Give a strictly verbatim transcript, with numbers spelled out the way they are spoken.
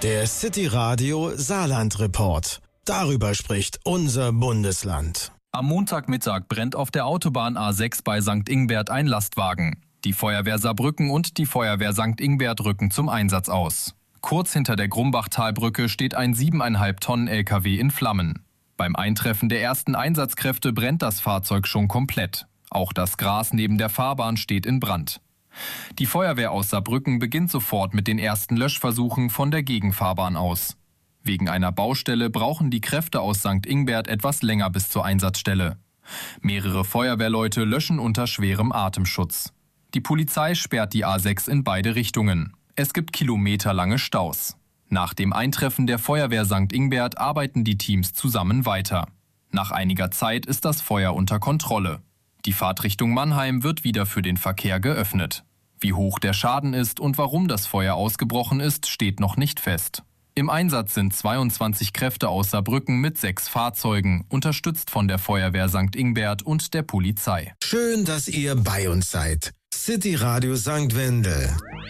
Der City Radio Saarland Report. Darüber spricht unser Bundesland. Am Montagmittag brennt auf der Autobahn A sechs bei Sankt Ingbert ein Lastwagen. Die Feuerwehr Saarbrücken und die Feuerwehr Sankt Ingbert rücken zum Einsatz aus. Kurz hinter der Grumbachtalbrücke steht ein siebeneinhalb Tonnen L K W in Flammen. Beim Eintreffen der ersten Einsatzkräfte brennt das Fahrzeug schon komplett. Auch das Gras neben der Fahrbahn steht in Brand. Die Feuerwehr aus Saarbrücken beginnt sofort mit den ersten Löschversuchen von der Gegenfahrbahn aus. Wegen einer Baustelle brauchen die Kräfte aus Sankt Ingbert etwas länger bis zur Einsatzstelle. Mehrere Feuerwehrleute löschen unter schwerem Atemschutz. Die Polizei sperrt die A sechs in beide Richtungen. Es gibt kilometerlange Staus. Nach dem Eintreffen der Feuerwehr Sankt Ingbert arbeiten die Teams zusammen weiter. Nach einiger Zeit ist das Feuer unter Kontrolle. Die Fahrtrichtung Mannheim wird wieder für den Verkehr geöffnet. Wie hoch der Schaden ist und warum das Feuer ausgebrochen ist, steht noch nicht fest. Im Einsatz sind zweiundzwanzig Kräfte aus Saarbrücken mit sechs Fahrzeugen, unterstützt von der Feuerwehr Sankt Ingbert und der Polizei. Schön, dass ihr bei uns seid. City Radio Sankt Wendel.